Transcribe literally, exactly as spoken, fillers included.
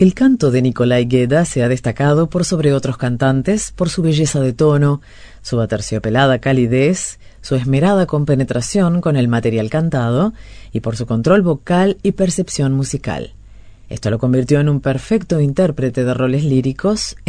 El canto de Nikolai Gedda se ha destacado por sobre otros cantantes por su belleza de tono, su aterciopelada calidez, su esmerada compenetración con el material cantado y por su control vocal y percepción musical. Esto lo convirtió en un perfecto intérprete de roles líricos